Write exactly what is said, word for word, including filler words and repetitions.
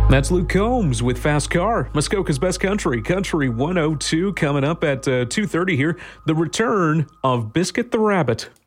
That's Luke Combs with Fast Car, Muskoka's Best Country, Country one oh two, coming up at uh, two thirty here. The return of Biscuit the Rabbit.